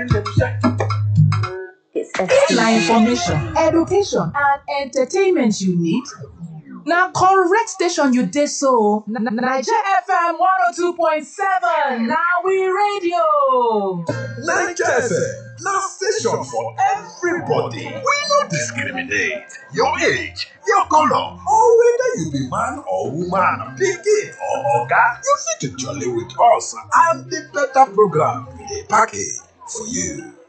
If na information, education and entertainment you need, na correct station you dey so. Naija FM 102.7 na we radio. Naija FM na station for everybody. We no discriminate. Your age, your color, or whether you be man or woman, pikin or oga, you fit to jolly with us and the better program we dey package for you.